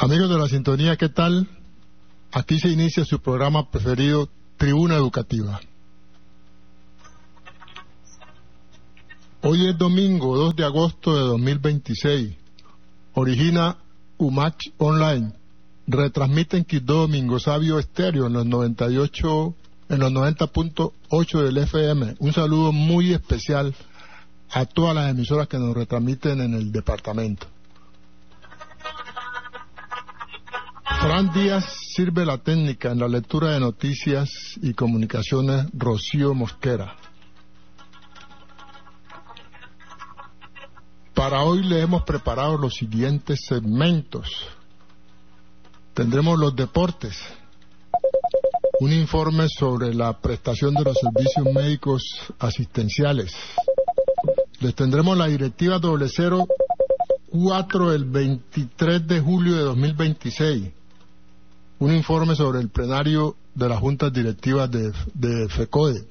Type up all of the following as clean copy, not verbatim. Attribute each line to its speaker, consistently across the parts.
Speaker 1: Amigos de la sintonía, ¿qué tal? Aquí se inicia su programa preferido, Tribuna Educativa. Hoy es domingo 2 de agosto de 2026. Origina UMACH Online. Retransmite en Quibdó Domingo Sabio Estéreo en los 90.8 del FM. Un saludo muy especial a todas las emisoras que nos retransmiten en el departamento. Fran Díaz sirve la técnica en la lectura de noticias y comunicaciones, Rocío Mosquera. Para hoy le hemos preparado los siguientes segmentos. Tendremos los deportes, un informe sobre la prestación de los servicios médicos asistenciales. Les tendremos la directiva 004 del 23 de julio de 2026. Un informe sobre el plenario de las juntas directivas de FECODE.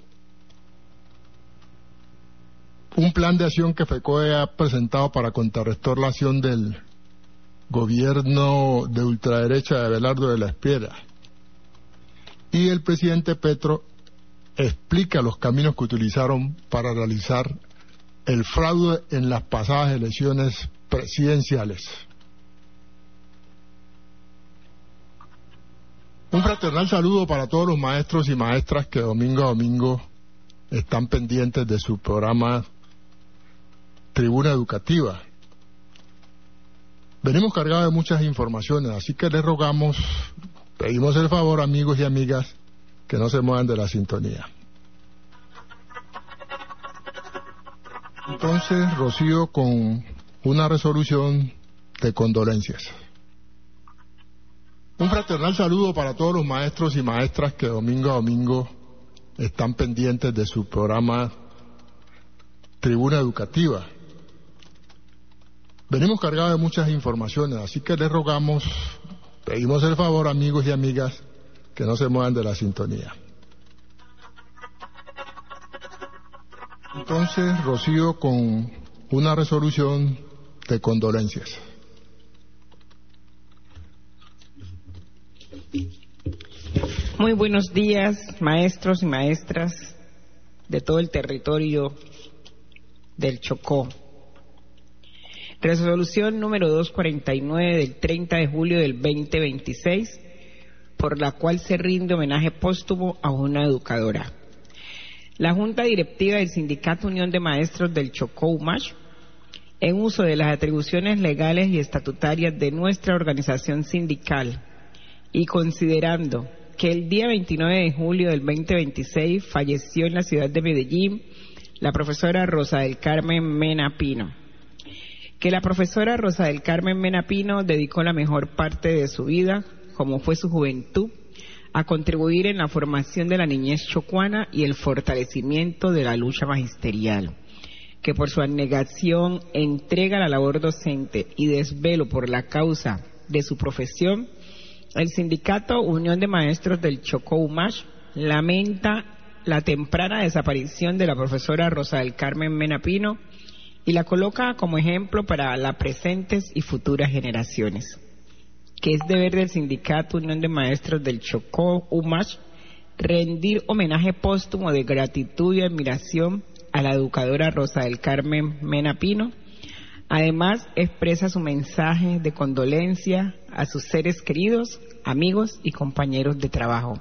Speaker 1: Un plan de acción que FECODE ha presentado para contrarrestar la acción del gobierno de ultraderecha de Abelardo de la Espriella. Y el presidente Petro explica los caminos que utilizaron para realizar el fraude en las pasadas elecciones presidenciales. Un fraternal saludo para todos los maestros y maestras que domingo a domingo están pendientes de su programa Tribuna Educativa. Venimos cargados de muchas informaciones, así que les rogamos, pedimos el favor, amigos y amigas, que no se muevan de la sintonía. Entonces, Rocío, con una resolución de condolencias. Un fraternal saludo para todos los maestros y maestras que domingo a domingo están pendientes de su programa Tribuna Educativa. Venimos cargados de muchas informaciones, así que les rogamos, pedimos el favor, amigos y amigas, que no se muevan de la sintonía. Entonces, Rocío, con una resolución de condolencias.
Speaker 2: Muy buenos días, maestros y maestras de todo el territorio del Chocó. Resolución número 249 del 30 de julio del 2026, por la cual se rinde homenaje póstumo a una educadora. La Junta Directiva del Sindicato Unión de Maestros del Chocó UMACH, en uso de las atribuciones legales y estatutarias de nuestra organización sindical, y considerando que el día 29 de julio del 2026 falleció en la ciudad de Medellín la profesora Rosa del Carmen Mena Pino, que la profesora Rosa del Carmen Mena Pino dedicó la mejor parte de su vida, como fue su juventud, a contribuir en la formación de la niñez chocuana y el fortalecimiento de la lucha magisterial, que por su abnegación, entrega a la labor docente y desvelo por la causa de su profesión, el Sindicato Unión de Maestros del Chocó UMACH lamenta la temprana desaparición de la profesora Rosa del Carmen Mena Pino y la coloca como ejemplo para las presentes y futuras generaciones, que es deber del Sindicato Unión de Maestros del Chocó UMACH rendir homenaje póstumo de gratitud y admiración a la educadora Rosa del Carmen Mena Pino. Además, expresa su mensaje de condolencia a sus seres queridos, amigos y compañeros de trabajo,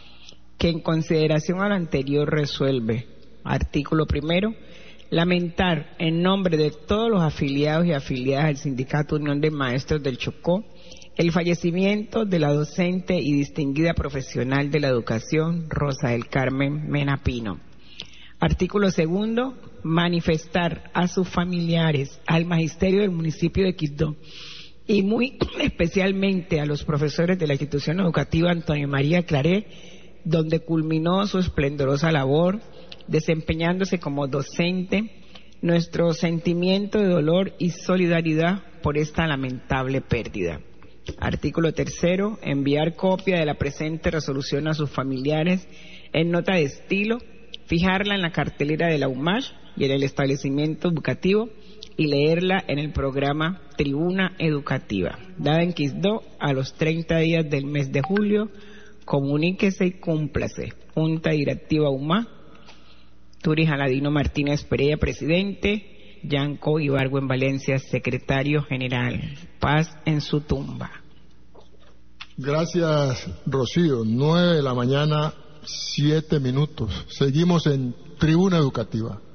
Speaker 2: que en consideración a lo anterior resuelve, artículo primero, lamentar en nombre de todos los afiliados y afiliadas del Sindicato Unión de Maestros del Chocó el fallecimiento de la docente y distinguida profesional de la educación, Rosa del Carmen Mena Pino. Artículo segundo, manifestar a sus familiares, al magisterio del municipio de Quibdó y muy especialmente a los profesores de la institución educativa Antonio María Claret, donde culminó su esplendorosa labor, desempeñándose como docente, nuestro sentimiento de dolor y solidaridad por esta lamentable pérdida. Artículo tercero, enviar copia de la presente resolución a sus familiares en nota de estilo, fijarla en la cartelera de la UMACH y en el establecimiento educativo y leerla en el programa Tribuna Educativa, dada en Quisdó a los 30 días del mes de julio. Comuníquese y cúmplase. Junta Directiva UMA, Turis Aladino Martínez Pereira, presidente, Yanko Ibargo en Valencia, secretario general. Paz en su tumba.
Speaker 1: Gracias, Rocío. 9 de la mañana, 7 minutos. Seguimos en Tribuna Educativa.